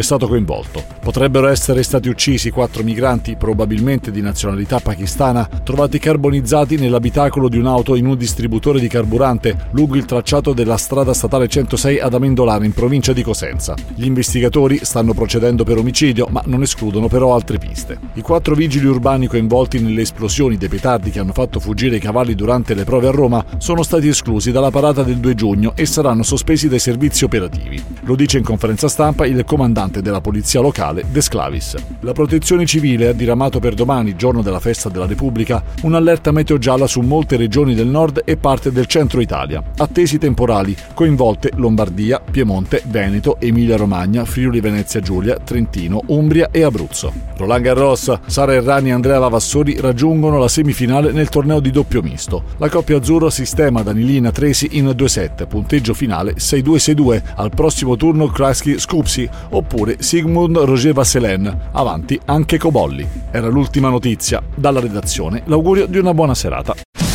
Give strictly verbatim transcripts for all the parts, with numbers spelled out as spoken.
stato coinvolto. Potrebbero essere stati uccisi quattro migranti, probabilmente di nazionalità pakistana, trovati carbonizzati nell'abitacolo di un'auto in un distributore di carburante lungo il tracciato della strada statale centosei ad Amendolana, in provincia di Cosenza. Gli investigatori stanno procedendo per omicidio, ma non escludono però altre piste. I quattro vigili urbani coinvolti nelle esplosioni dei petardi che hanno fatto fuggire i cavalli durante le prove a Roma sono stati esclusi dalla parata del due giugno e saranno sospesi dai servizi operativi. Lo dice in conferenza stampa il comandante della polizia locale De Sclavis. La Protezione Civile ha diramato per domani, giorno della festa della Repubblica, un'allerta meteo gialla su molte regioni del nord e parte del centro Italia. Attesi temporali, coinvolte Lombardia, Piemonte, Veneto, Emilia-Romagna, Friuli Venezia Giulia, Trentino, Umbria e Abruzzo. Roland Garros, Sara Errani e Andrea Vavassori raggiungono la semifinale nel torneo di doppio misto. La coppia azzurra sistema Danilina Tresi in due set, punteggio finale sei due sei due, al prossimo turno Kraski Skupsi oppure Sigmund Roger Vasselen, avanti anche Cobolli. Era l'ultima notizia. Dalla redazione l'augurio di una buona serata.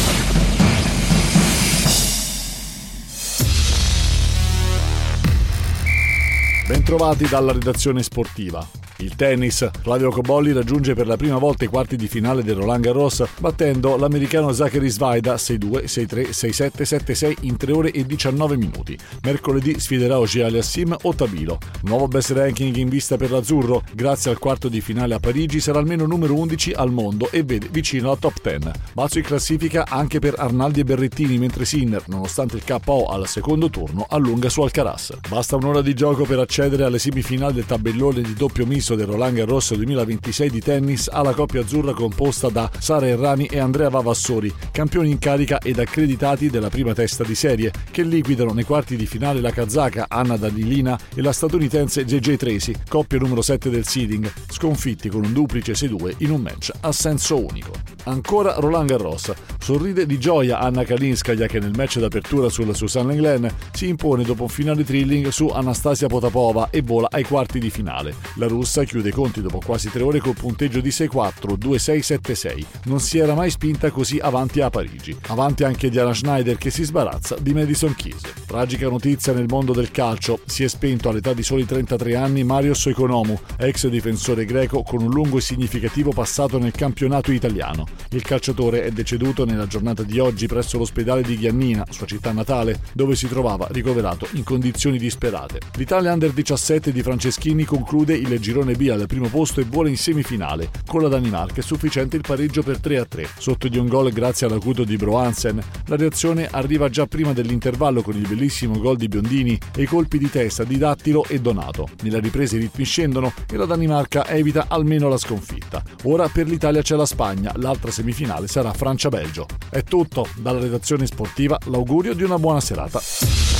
Bentrovati dalla redazione sportiva. Il tennis, Flavio Cobolli raggiunge per la prima volta i quarti di finale del Roland Garros battendo l'americano Zachary Svajda sei due, sei tre, sei sette, sette sei in tre ore e diciannove minuti. Mercoledì sfiderà Auger-Aliassime o Tabilo. Nuovo best ranking in vista per l'azzurro, grazie al quarto di finale a Parigi sarà almeno numero undici al mondo e vede vicino alla top dieci. Balzo in classifica anche per Arnaldi e Berrettini, mentre Sinner, nonostante il K O al secondo turno, allunga su Alcaraz. Basta un'ora di gioco per accedere alle semifinali del tabellone di doppio misto del Roland Garros duemilaventisei di tennis alla coppia azzurra composta da Sara Errani e Andrea Vavassori, campioni in carica ed accreditati della prima testa di serie, che liquidano nei quarti di finale la kazaka Anna Danilina e la statunitense J J Tracy, coppia numero sette del seeding, sconfitti con un duplice sei due in un match a senso unico. Ancora Roland Garros. Sorride di gioia Anna Kalinskaya, che nel match d'apertura sul Susan Lenglen si impone dopo un finale thrilling su Anastasia Potapova e vola ai quarti di finale. La russa chiude i conti dopo quasi tre ore col punteggio di sei quattro, due sei, sette sei. Non si era mai spinta così avanti a Parigi. Avanti anche Diana Schneider, che si sbarazza di Madison Keys. Tragica notizia nel mondo del calcio. Si è spento all'età di soli trentatré anni Marios Economou, ex difensore greco con un lungo e significativo passato nel campionato italiano. Il calciatore è deceduto nella giornata di oggi presso l'ospedale di Giannina, sua città natale, dove si trovava ricoverato in condizioni disperate. L'Italia Under diciassette di Franceschini conclude il girone B al primo posto e vola in semifinale. Con la Danimarca è sufficiente il pareggio per tre a tre. Sotto di un gol grazie all'acuto di Bro Hansen, la reazione arriva già prima dell'intervallo con il bellissimo gol di Biondini e i colpi di testa di Dattilo e Donato. Nella ripresa i ritmi scendono e la Danimarca evita almeno la sconfitta. Ora per l'Italia c'è la Spagna, l'altra semifinale sarà Francia-Belgio. È tutto, dalla redazione sportiva l'augurio di una buona serata.